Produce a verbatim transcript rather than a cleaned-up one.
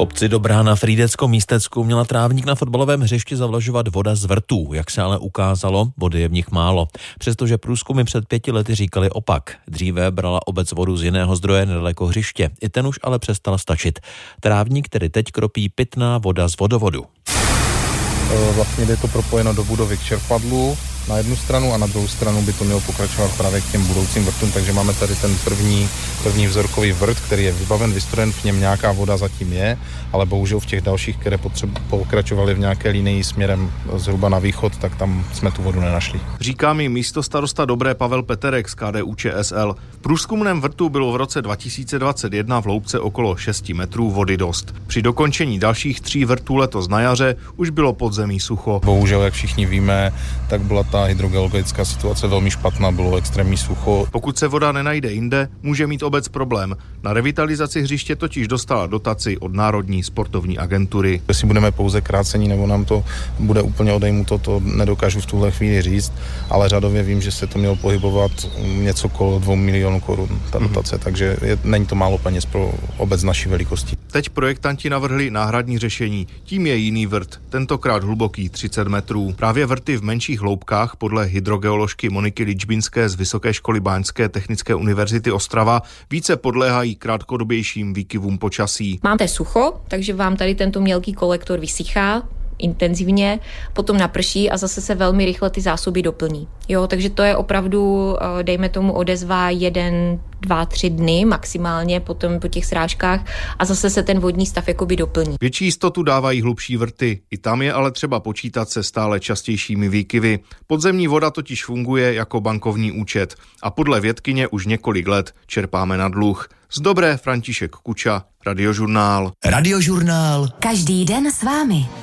obci Dobrá na Frýdeckom místecku měla trávník na fotbalovém hřišti zavlažovat voda z vrtů. Jak se ale ukázalo, vody je v nich málo. Přestože průzkumy před pěti lety říkali opak. Dříve brala obec vodu z jiného zdroje nedaleko hřiště. I ten už ale přestal stačit. Trávník tedy teď kropí pitná voda z vodovodu. Vlastně je to propojeno do budovy k čerpadlu na jednu stranu a na druhou stranu by to mělo pokračovat právě k těm budoucím vrtům, takže máme tady ten první, první vzorkový vrt, který je vybaven, vystrojen, v něm nějaká voda zatím je, ale bohužel v těch dalších, které potřebu, pokračovaly v nějaké linii směrem zhruba na východ, tak tam jsme tu vodu nenašli. Říká mi místostarosta Dobré Pavel Peterek z K D U Č S L. V průzkumném vrtu bylo v roce dva tisíce dvacet jedna v hloubce okolo šest metrů vody dost. Při dokončení dalších tří vrtů letos na jaře už bylo podzemí sucho. Bohužel, jak všichni víme, tak byla ta hydrogeologická situace velmi špatná, bylo extrémní sucho. Pokud se voda nenajde jinde, může mít obec problém. Na revitalizaci hřiště totiž dostala dotaci od Národní sportovní agentury. Jestli budeme pouze krácení, nebo nám to bude úplně odejmuto, to nedokážu v tuhle chvíli říct, ale řadově vím, že se to mělo pohybovat něco okolo dvou milionů korun, ta dotace, mm-hmm. takže je, není to málo peněz pro obec naší velikosti. Teď projektanti navrhli náhradní řešení. Tím je jiný vrt, tentokrát hluboký třicet metrů. Právě vrty v menších hloubkách podle hydrogeoložky Moniky Ličbinské z Vysoké školy Báňské technické univerzity Ostrava více podléhají krátkodobějším výkyvům počasí. Máte sucho, takže vám tady tento mělký kolektor vysychá intenzivně, potom naprší a zase se velmi rychle ty zásoby doplní. Jo, takže to je opravdu, dejme tomu, odezva jeden, dva, tři dny maximálně potom po těch srážkách a zase se ten vodní stav jakoby doplní. Větší jistotu dávají hlubší vrty. I tam je ale třeba počítat se stále častějšími výkyvy. Podzemní voda totiž funguje jako bankovní účet a podle vědkyně už několik let čerpáme na dluh. Z Dobré František Kuča, Radiožurnál. Radiožurnál. Každý den s vámi.